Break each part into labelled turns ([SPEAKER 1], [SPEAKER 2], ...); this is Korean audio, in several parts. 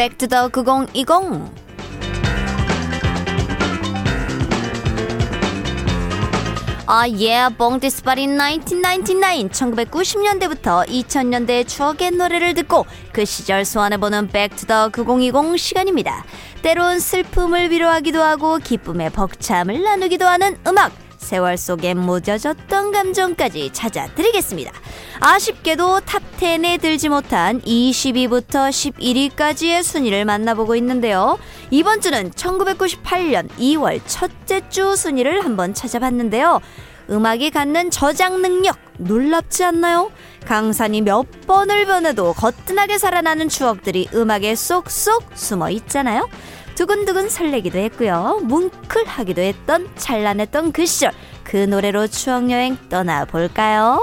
[SPEAKER 1] Back to the 9020. Born This Body 1999. 1990년대부터 2000년대의 추억의 노래를 듣고 그 시절 소환해보는 Back to the 9020 시간입니다. 때론 슬픔을 위로하기도 하고 기쁨의 벅참을 나누기도 하는 음악. 세월 속에 묻어졌던 감정까지 찾아드리겠습니다. 아쉽게도 탑10에 들지 못한 20위부터 11위까지의 순위를 만나보고 있는데요. 이번 주는 1998년 2월 첫째 주 순위를 한번 찾아봤는데요. 음악이 갖는 저장 능력 놀랍지 않나요? 강산이 몇 번을 변해도 거뜬하게 살아나는 추억들이 음악에 쏙쏙 숨어 있잖아요. 두근두근 설레기도 했고요. 뭉클하기도 했던 찬란했던 그 시절, 그 노래로 추억여행 떠나볼까요?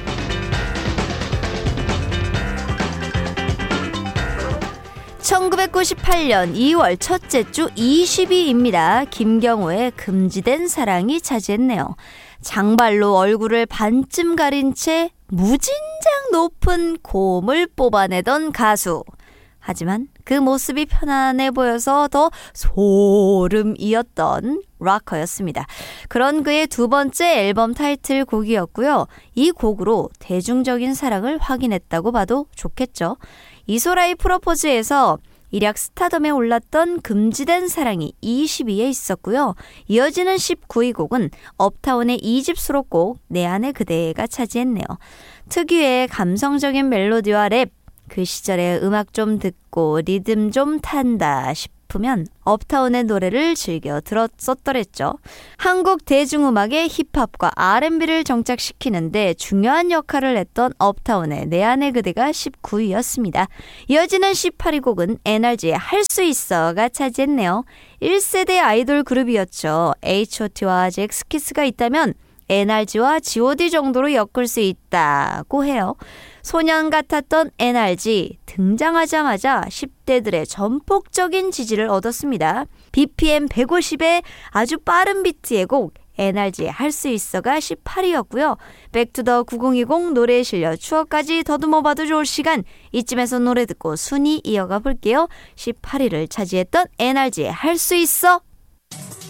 [SPEAKER 1] (1998년 2월) 첫째 주 20위입니다. 김경호의 금지된 사랑이 차지했네요. 장발로 얼굴을 반쯤 가린 채 무진장 높은 고음을 뽑아내던 가수. 하지만 그 모습이 편안해 보여서 더 소름이었던 락커였습니다. 그런 그의 두 번째 앨범 타이틀곡이었고요. 이 곡으로 대중적인 사랑을 확인했다고 봐도 좋겠죠. 이소라의 프로포즈에서 일약 스타덤에 올랐던 금지된 사랑이 20위에 있었고요. 이어지는 19위 곡은 업타운의 2집 수록곡 내 안의 그대가 차지했네요. 특유의 감성적인 멜로디와 랩, 그 시절에 음악 좀 듣고 리듬 좀 탄다 싶으면 업타운의 노래를 즐겨 들었었더랬죠. 한국 대중음악의 힙합과 R&B를 정착시키는데 중요한 역할을 했던 업타운의 내 안의 그대가 19위였습니다. 이어지는 18위 곡은 NRG의 할 수 있어가 차지했네요. 1세대 아이돌 그룹이었죠. H.O.T와 잭스키스가 있다면 NRG와 G.O.D 정도로 엮을 수 있다고 해요. 소년 같았던 NRG 등장하자마자 10대들의 전폭적인 지지를 얻었습니다. BPM 150의 아주 빠른 비트의 곡 NRG의 할 수 있어가 18위였고요. 백투더 9020 노래에 실려 추억까지 더듬어봐도 좋을 시간. 이쯤에서 노래 듣고 순위 이어가 볼게요. 18위를 차지했던 NRG의 할 수 있어.